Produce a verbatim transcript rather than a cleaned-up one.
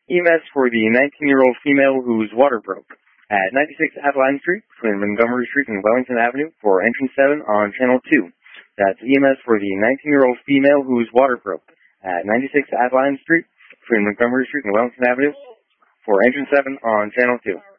E M S for the nineteen-year-old female whose water broke at ninety-six Adeline Street between Montgomery Street and Wellington Avenue for entrance seven on channel two. That's E M S for the nineteen-year-old female whose water broke at ninety-six Adeline Street between Montgomery Street and Wellington Avenue for entrance seven on channel two.